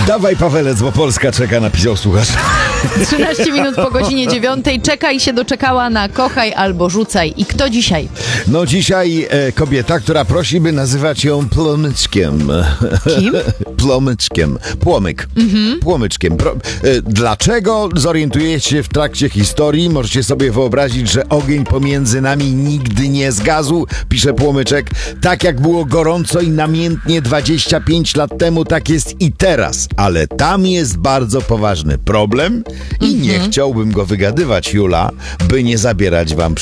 Dawaj Pawelec, bo Polska czeka, napisał słuchacz. 13 minut po godzinie 9. Czekaj się doczekała na kochaj albo rzucaj. I kto dzisiaj? No dzisiaj kobieta, która prosi, by nazywać ją Płomyczkiem. Kim? Płomyczkiem. Płomyk. Płomyczkiem. Dlaczego? Zorientujecie się w trakcie historii. Możecie sobie wyobrazić, że ogień pomiędzy nami nigdy nie zgasł, pisze Płomyczek. Tak jak było gorąco i namiętnie 25 lat temu, tak jest i teraz. Ale tam jest bardzo poważny problem i nie chciałbym go wygadywać, Jula, by nie zabierać wam